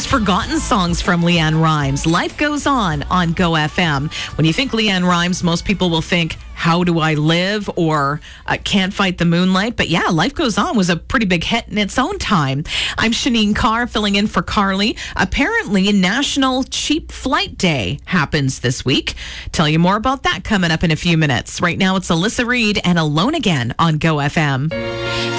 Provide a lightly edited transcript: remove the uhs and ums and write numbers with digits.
most forgotten songs from LeAnn Rimes. Life Goes On Go FM. When you think LeAnn Rimes, most people will think, How Do I Live? Or Can't Fight the Moonlight. But yeah, Life Goes On was a pretty big hit in its own time. I'm Shanine Carr, filling in for Carly. Apparently, National Cheap Flight Day happens this week. Tell you more about that coming up in a few minutes. Right now, it's Alyssa Reed and Alone Again on Go FM.